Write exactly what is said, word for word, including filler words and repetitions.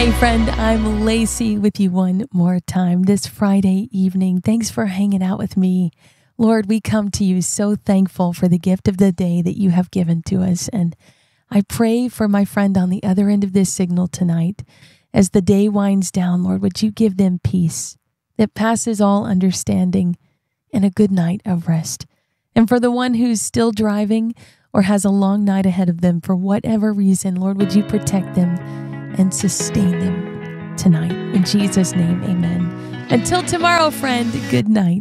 Hey friend, I'm Lacey with you one more time this Friday evening. Thanks for hanging out with me. Lord, we come to you so thankful for the gift of the day that you have given to us. And I pray for my friend on the other end of this signal tonight. As the day winds down, Lord, would you give them peace that passes all understanding and a good night of rest. And for the one who's still driving or has a long night ahead of them for whatever reason, Lord, would you protect them and sustain them tonight. In Jesus' name, amen. Until tomorrow, friend, good night.